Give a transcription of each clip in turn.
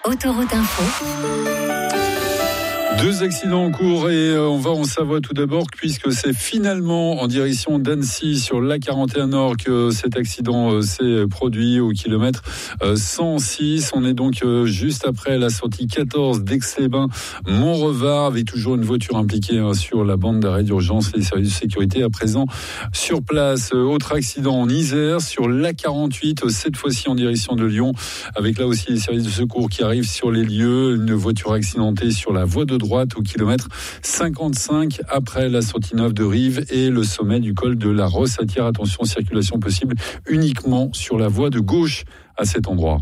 Autoroute Info. 2 accidents en cours et on va en Savoie tout d'abord puisque c'est finalement en direction d'Annecy sur l'A41 Nord que cet accident s'est produit au kilomètre 106. On est donc juste après la sortie 14 d'Aix-les-Bains, Montrevard, avec toujours une voiture impliquée sur la bande d'arrêt d'urgence. Les services de sécurité à présent sur place. Autre accident en Isère sur l'A48, cette fois-ci en direction de Lyon, avec là aussi les services de secours qui arrivent sur les lieux. Une voiture accidentée sur la voie de droite au kilomètre 55 après la sortie 9 de Rive et le sommet du col de la Rossatière. Attention, circulation possible uniquement sur la voie de gauche à cet endroit.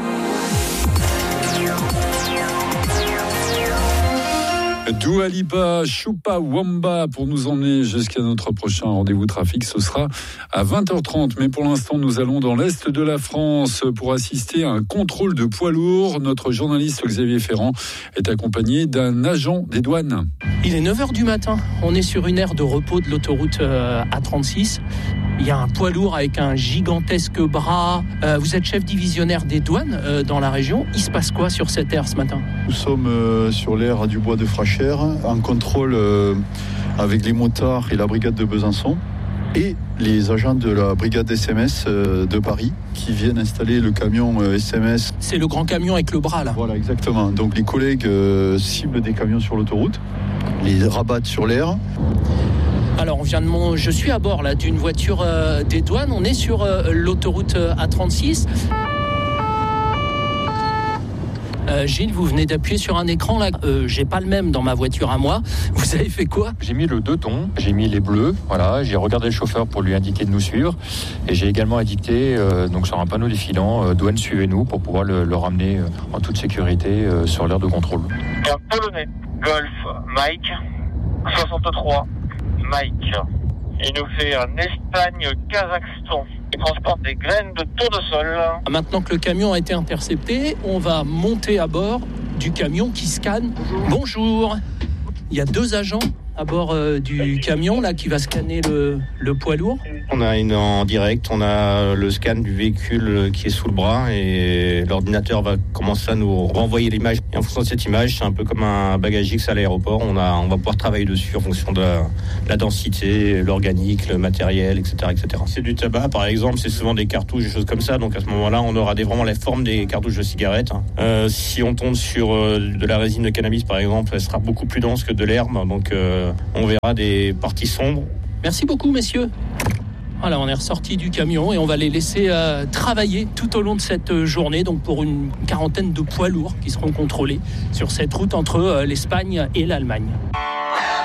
Dua Lipa, Chupa Wamba pour nous emmener jusqu'à notre prochain rendez-vous trafic. Ce sera à 20h30. Mais pour l'instant, nous allons dans l'Est de la France pour assister à un contrôle de poids lourds. Notre journaliste Xavier Ferrand est accompagné d'un agent des douanes. Il est 9h du matin. On est sur une aire de repos de l'autoroute A36. Il y a un poids lourd avec un gigantesque bras. Vous êtes chef divisionnaire des douanes dans la région. Il se passe quoi sur cette aire ce matin ? Nous sommes sur l'aire du bois de Frachère, en contrôle avec les motards et la brigade de Besançon et les agents de la brigade SMS de Paris qui viennent installer le camion SMS. C'est le grand camion avec le bras là. Voilà, exactement. Donc les collègues ciblent des camions sur l'autoroute, les rabattent sur l'aire. Alors je suis à bord là d'une voiture des douanes. On est sur l'autoroute A36. Gilles, vous venez d'appuyer sur un écran là. J'ai pas le même dans ma voiture à moi. Vous avez fait quoi ? J'ai mis le 2 tons, j'ai mis les bleus. Voilà, j'ai regardé le chauffeur pour lui indiquer de nous suivre, et j'ai également indiqué donc sur un panneau défilant douane suivez-nous pour pouvoir le ramener en toute sécurité sur l'aire de contrôle. Un Polonais, Golf, Mike, 63, Mike. Il nous fait un Espagne-Kazakhstan. Il transporte des graines de tournesol. Maintenant que le camion a été intercepté, on va monter à bord du camion qui scanne. Bonjour. Il y a 2 agents à bord du camion là qui va scanner le poids lourd. On a en direct, on a le scan du véhicule qui est sous le bras et l'ordinateur va commencer à nous renvoyer l'image. Et en fonction de cette image, c'est un peu comme un bagage X à l'aéroport. On va pouvoir travailler dessus en fonction de la densité, l'organique, le matériel, etc., etc. C'est du tabac, par exemple, c'est souvent des cartouches, des choses comme ça. Donc à ce moment-là, on aura vraiment la forme des cartouches de cigarettes. Si on tombe sur de la résine de cannabis, par exemple, elle sera beaucoup plus dense que de l'herbe. Donc on verra des parties sombres. Merci beaucoup, messieurs. Voilà, on est ressorti du camion et on va les laisser travailler tout au long de cette journée, donc pour une quarantaine de poids lourds qui seront contrôlés sur cette route entre l'Espagne et l'Allemagne.